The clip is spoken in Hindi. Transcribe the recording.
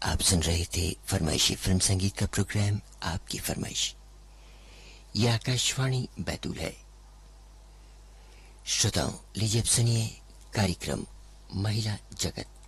आप सुन रहे थे फरमाइशी फिल्म संगीत का प्रोग्राम आपकी फरमाइश। यह आकाशवाणी बैतूल है। श्रोताओं, लीजिए अब सुनिए कार्यक्रम महिला जगत।